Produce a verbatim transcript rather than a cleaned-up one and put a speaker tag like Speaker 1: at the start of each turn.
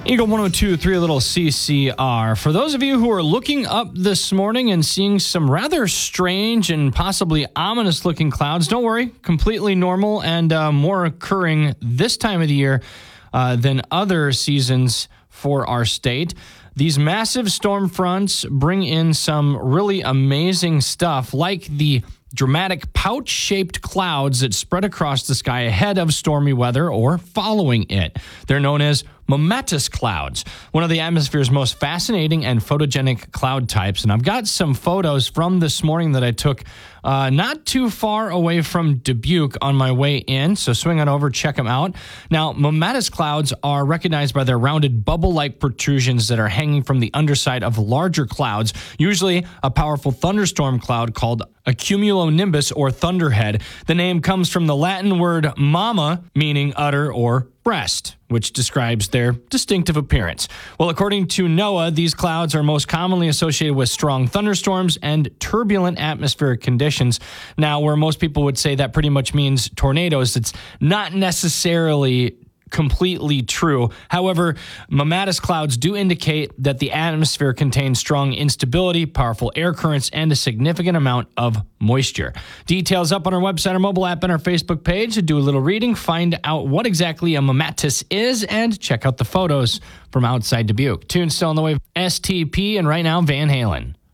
Speaker 1: Eagle one oh two, three little C C R. For those of you who are looking up this morning and seeing some rather strange and possibly ominous looking clouds, don't worry, completely normal and uh, more occurring this time of the year uh, than other seasons for our state. These massive storm fronts bring in some really amazing stuff, like the dramatic pouch-shaped clouds that spread across the sky ahead of stormy weather or following it. They're known as mammatus clouds, one of the atmosphere's most fascinating and photogenic cloud types. And I've got some photos from this morning that I took uh, not too far away from Dubuque on my way in, so swing on over, check them out. Now, mammatus clouds are recognized by their rounded bubble-like protrusions that are hanging from the underside of larger clouds, usually a powerful thunderstorm cloud called a cumulonimbus or thunderhead. The name comes from the Latin word mamma, meaning udder or breast, which describes their distinctive appearance. Well, according to NOAA, these clouds are most commonly associated with strong thunderstorms and turbulent atmospheric conditions. Now, where most people would say that pretty much means tornadoes, it's not necessarily completely true. However, mammatus clouds do indicate that the atmosphere contains strong instability, powerful air currents, and a significant amount of moisture. Details up on our website, our mobile app, and our Facebook page. Do a little reading, find out what exactly a mammatus is, and check out the photos from outside Dubuque. Tune still on the way. S T P, and right now, Van Halen.